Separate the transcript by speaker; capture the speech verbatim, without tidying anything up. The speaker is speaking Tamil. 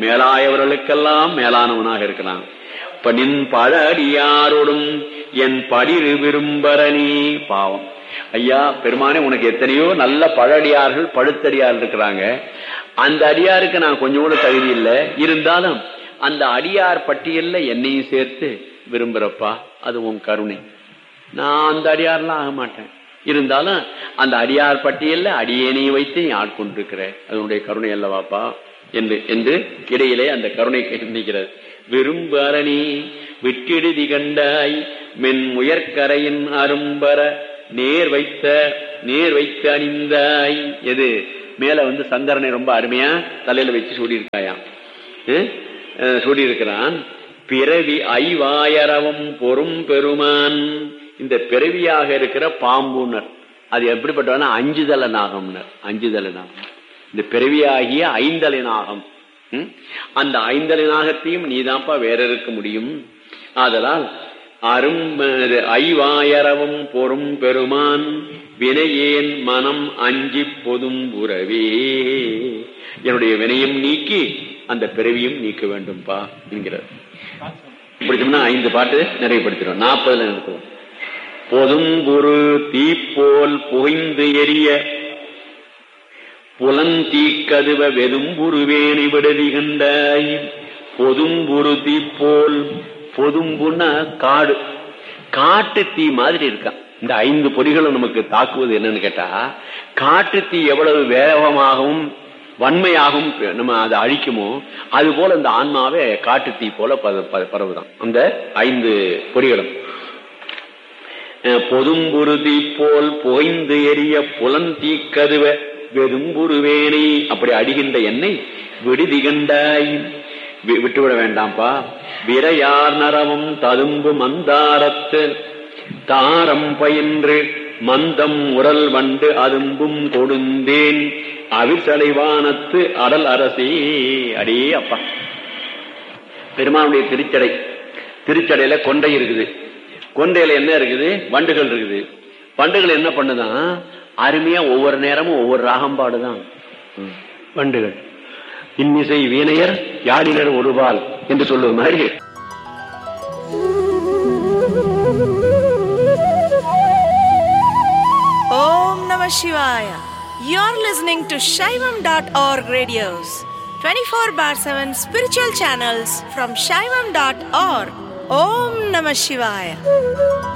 Speaker 1: மேலாயவர்களுக்கெல்லாம் மேலானவனாக இருக்கிறான். இப்ப நின் பழ அடியாரோடும் என் படிரு விரும்பரணி. பாவம் ஐயா பெருமானே, உனக்கு எத்தனையோ நல்ல பழடியார்கள் பழுத்தடியார் இருக்கிறாங்க. அந்த அடியாருக்கு நான் கொஞ்சம் கூட தகுதி இல்லை, இருந்தாலும் அந்த அடியார் பட்டியல்ல என்னையும் சேர்த்து விரும்புறப்பா, அது உன் கருணை. நான் அந்த அடியார்லாம் ஆக மாட்டேன், இருந்தாலும் அந்த அடியார் பட்டியல்ல அடியேனையும் வைத்து நீ ஆட்கொண்டிருக்கிற, அது உன்னுடைய கருணை அல்லவாப்பா என்று என்று இடையிலே அந்த கருணை நிற்கிறது. விரும்பு அரணி விட்டிடுதி கண்டாய் மென் முயற்கரையின் அரும்பர நேர் வைத்த நேர் வைத்து அணிந்தாய். எது மேல வந்து சங்கரனை ரொம்ப அருமையா தலையில வச்சு சூடியிருக்காயாம், சூடியிருக்கிறான். பிறவி ஐவாயரவம் பொறும் பெருமான். இந்த பிறவியாக இருக்கிற பாம்புனர் அது எப்படிப்பட்டவனா அஞ்சுதல நாகம்னர். அஞ்சுதல நாகம் இந்த பிறவியாகிய ஐந்தலை நாகம். அந்த ஐந்தலை நாகத்தையும் நீதான்ப்பா வேற இருக்க முடியும். ஆதலால் அரும் ஐவாயரவும் பொறும் பெருமான் வினையேன் மனம் அஞ்சி பொதும் உறவே. என்னுடைய வினையும் நீக்கி அந்த பிறவியும் நீக்க வேண்டும்பா என்கிறார். பிடிச்சோம்னா ஐந்து பாட்டு நிறைவுபடுத்திடும். நாற்பதுல நிறுத்துவோம். பொதும் குரு தீப்போல் புகைந்து எரிய புலந்தீக்கதுவ வெதும்புருவேணி விடுதி கண்டாய். பொதும்புரு தீப்போல், பொதும்புன்னா காடு, காட்டு தீ மாதிரி இருக்கான். இந்த ஐந்து பொறிகளும் நமக்கு தாக்குவது என்னன்னு கேட்டா, காட்டு தீ எவ்வளவு வேகமாகவும் வன்மையாகவும் நம்ம அதை அழிக்குமோ அது போல இந்த ஆன்மாவே காட்டு தீ போல பரவுதான் அந்த ஐந்து பொறிகளும். பொதும்புரு தீப்போல் புகைந்து எரிய புலந்தீக்கதுவ வெதும்புருவேணி, அப்படி அடிகின்ற எண்ணெய் விடுதி கண்டாய், விட்டுவிட வேண்டாம்பா. விரையார் நரமும் ததும்பு மந்தாரத்து தாரம் பயின்று மந்தம் உரல் வண்டு அதும்பும் கொடுந்தேன் அவிசலைவானத்து அடல் அரசி. அடே அப்பா, பெருமானுடைய திருச்சடை, திருச்சடையில கொண்டை இருக்குது, கொண்டையில என்ன இருக்குது, வண்டுகள் இருக்குது. வண்டுகள் என்ன பண்ணுதான், அருமையா ஒவ்வொரு நேரமும் ஒவ்வொரு ராகம் பாடுதான் வண்டுகள். இன்னிசை வீணையர் யாழினர் ஒருபால் என்று சொல்லுவது மாதிரி.
Speaker 2: ஓம் நம சிவாய. You're listening to Shaivam dot org radios, twenty-four bar seven spiritual channels from Shaivam dot org. Om Namah Shivaya.